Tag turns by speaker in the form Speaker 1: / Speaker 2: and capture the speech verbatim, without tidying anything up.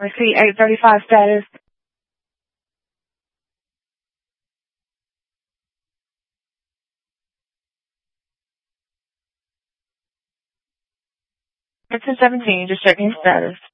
Speaker 1: Receipt eight thirty-five status. It's in seventeen, just checking status.